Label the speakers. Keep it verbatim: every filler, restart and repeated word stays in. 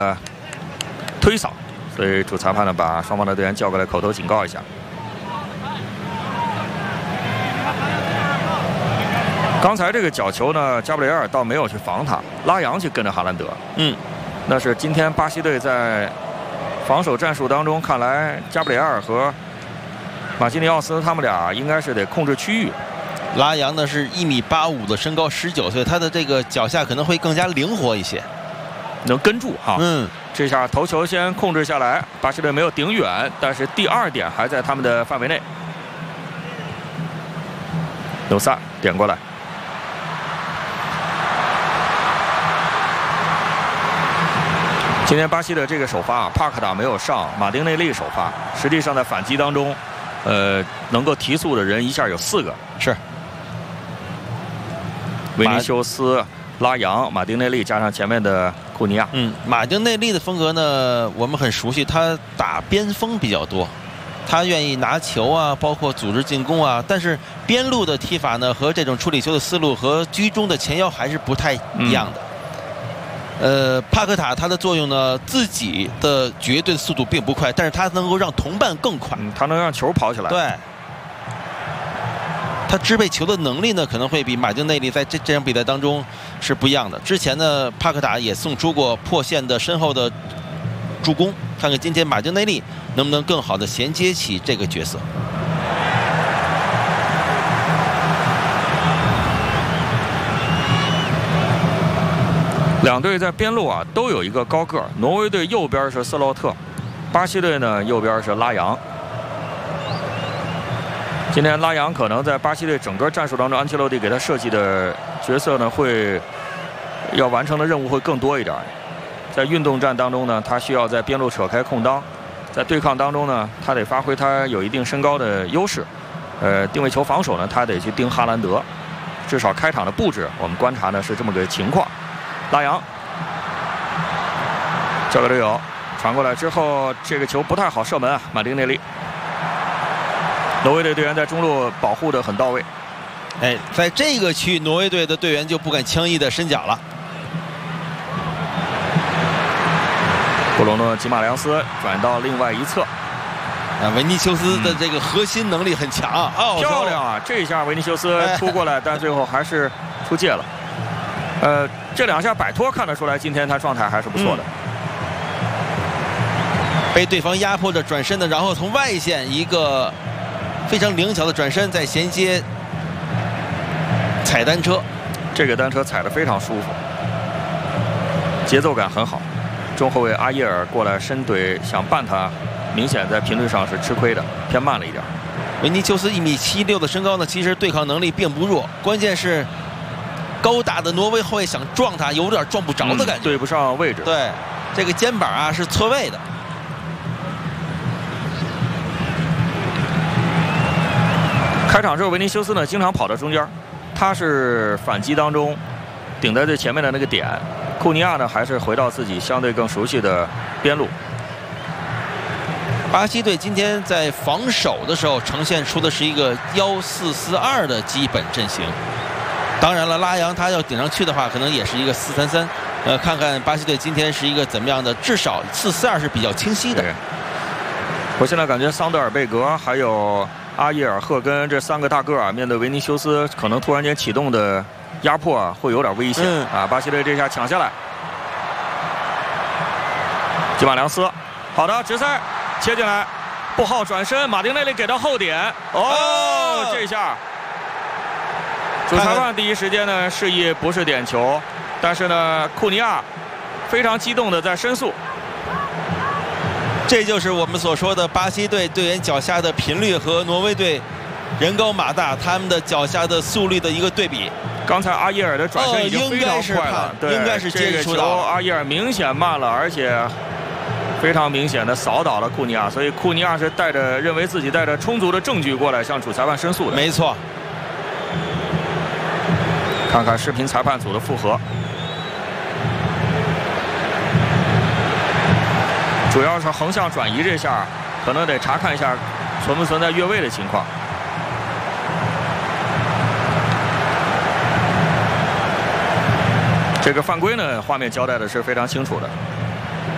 Speaker 1: 呃推搡，所以主裁判呢把双方的队员叫过来口头警告一下。刚才这个角球呢，加布里埃尔倒没有去防他，拉扬去跟着哈兰德。嗯，那是今天巴西队在防守战术当中，看来加布里埃尔和马基尼奥斯他们俩应该是得控制区域。
Speaker 2: 拉扬呢是一米八五的身高，十九岁，他的这个脚下可能会更加灵活一些，
Speaker 1: 能跟住哈。
Speaker 2: 嗯，
Speaker 1: 这下头球先控制下来，巴西队没有顶远，但是第二点还在他们的范围内。纽萨点过来。今天巴西的这个首发啊，帕克塔没有上，马丁内利首发。实际上在反击当中，呃，能够提速的人一下有四个，
Speaker 2: 是
Speaker 1: 维尼修斯、拉扬、马丁内利加上前面的库尼亚。
Speaker 2: 嗯，马丁内利的风格呢，我们很熟悉，他打边锋比较多，他愿意拿球啊，包括组织进攻啊。但是边路的踢法呢，和这种处理球的思路和居中的前腰还是不太一样的。嗯呃，帕克塔他的作用呢，自己的绝对速度并不快，但是他能够让同伴更快，
Speaker 1: 嗯、他能让球跑起来。
Speaker 2: 对，他支配球的能力呢，可能会比马丁内利在这这场比赛当中是不一样的。之前呢，帕克塔也送出过破线的身后的助攻，看看今天马丁内利能不能更好的衔接起这个角色。
Speaker 1: 两队在边路啊都有一个高个儿，挪威队右边是斯洛特，巴西队呢右边是拉扬。今天拉扬可能在巴西队整个战术当中，安切洛蒂给他设计的角色呢会要完成的任务会更多一点。在运动战当中呢，他需要在边路扯开空当；在对抗当中呢，他得发挥他有一定身高的优势。呃，定位球防守呢，他得去盯哈兰德。至少开场的布置，我们观察呢是这么个情况。拉扬交给队友，传过来之后，这个球不太好射门啊，马丁内利。挪威队队员在中路保护得很到位。
Speaker 2: 哎，在这个区域，挪威队的队员就不敢轻易的伸脚了。
Speaker 1: 布鲁诺·吉马良斯转到另外一侧。
Speaker 2: 啊，维尼修斯的这个核心能力很强，嗯
Speaker 1: 哦，漂亮啊！这一下维尼修斯出过来，但最后还是出界了。呃，这两下摆脱看得出来，今天他状态还是不错的。
Speaker 2: 嗯、被对方压迫着转身的，然后从外线一个非常灵巧的转身，再衔接踩单车，
Speaker 1: 这个单车踩得非常舒服，节奏感很好。中后卫阿耶尔过来深怼想绊他，明显在频率上是吃亏的，偏慢了一点。
Speaker 2: 维尼修斯一米七六的身高呢，其实对抗能力并不弱，关键是高大的挪威后卫想撞他，有点撞不着的感觉，
Speaker 1: 嗯、对不上位置。
Speaker 2: 对，这个肩膀啊是错位的。
Speaker 1: 开场之后，维尼修斯呢经常跑到中间，他是反击当中顶在最前面的那个点。库尼亚呢还是回到自己相对更熟悉的边路。
Speaker 2: 巴西队今天在防守的时候呈现出的是一个幺四四二的基本阵型。当然了，拉扬他要顶上去的话，可能也是一个四三三。呃，看看巴西队今天是一个怎么样的，至少四四二是比较清晰的。
Speaker 1: 我现在感觉桑德尔贝格还有阿耶尔赫根这三个大个啊，面对维尼修斯可能突然间启动的压迫啊，会有点危险、嗯、啊！巴西队这下抢下来，吉马良斯，好的，直塞切进来，不好转身，马丁内利给到后点，哦，哦这下主裁判第一时间呢示意不是点球，但是呢库尼亚非常激动的在申诉。
Speaker 2: 这就是我们所说的巴西队队员脚下的频率和挪威队人高马大他们的脚下的速率的一个对比。
Speaker 1: 刚才阿耶尔的转身已经非常快了，
Speaker 2: 对，应该是接触到、
Speaker 1: 这个、球阿耶尔明显慢了，而且非常明显的扫倒了库尼亚，所以库尼亚是带着认为自己带着充足的证据过来向主裁判申诉的。
Speaker 2: 没错。
Speaker 1: 看看视频裁判组的复核，主要是横向转移这下，可能得查看一下存不存在越位的情况。这个犯规呢，画面交代的是非常清楚的。